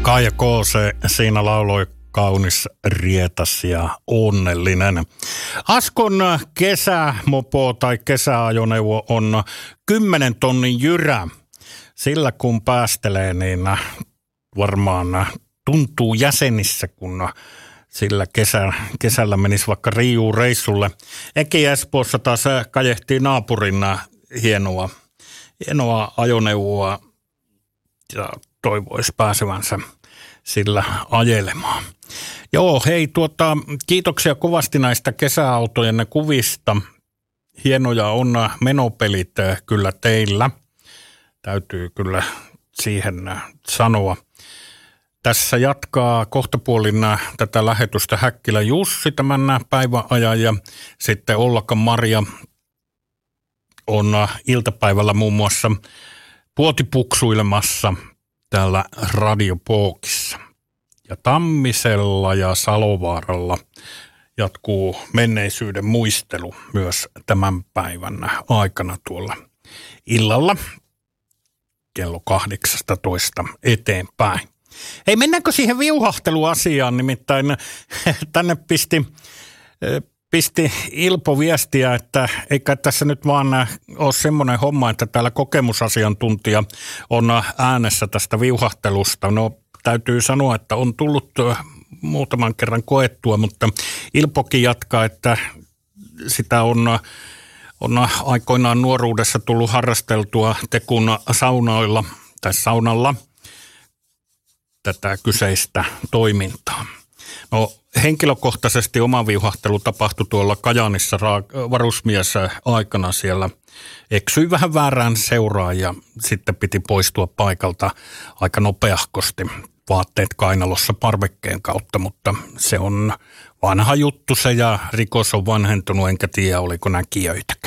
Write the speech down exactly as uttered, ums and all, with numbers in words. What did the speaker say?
Kaija Koose siinä lauloi kaunis, rietas ja onnellinen. Askon kesämopo tai kesäajoneuvo on kymmenen tonnin jyrä. Sillä kun päästelee, niin varmaan tuntuu jäsenissä, kun sillä kesä, kesällä menisi vaikka Riiuun reissulle. Eki Espoossa taas kajehtii naapurin hienoa, hienoa ajoneuvoa ja toivoisi pääsevänsä sillä ajelemaan. Joo, hei, tuota, kiitoksia kovasti näistä kesäautojen kuvista. Hienoja on menopelit kyllä teillä. Täytyy kyllä siihen sanoa. Tässä jatkaa kohtapuolin tätä lähetystä Häkkilä Jussi tämän päiväajan ja sitten Ollaka Maria on iltapäivällä muun muassa puotipuksuilemassa täällä Radio Pookissa. Ja Tammisella ja Salovaaralla jatkuu menneisyyden muistelu myös tämän päivän aikana tuolla illalla kello kahdeksastatoista eteenpäin. Hei, mennäänkö siihen viuhahteluasiaan? Nimittäin tänne pisti, pisti Ilpo viestiä, että eikä tässä nyt vaan ole semmoinen homma, että täällä kokemusasiantuntija on äänessä tästä viuhahtelusta. No, täytyy sanoa, että on tullut muutaman kerran koettua, mutta Ilpokin jatkaa, että sitä on, on aikoinaan nuoruudessa tullut harrasteltua Tekun saunoilla tai saunalla tätä kyseistä toimintaa. No, henkilökohtaisesti oma viuhahtelu tapahtui tuolla Kajaanissa varusmies aikana siellä. Eksyi vähän väärään seuraan ja sitten piti poistua paikalta aika nopeahkosti. Vaatteet kainalossa parvekkeen kautta, mutta se on vanha juttu se ja rikos on vanhentunut, enkä tiedä oliko näkijöitäkään.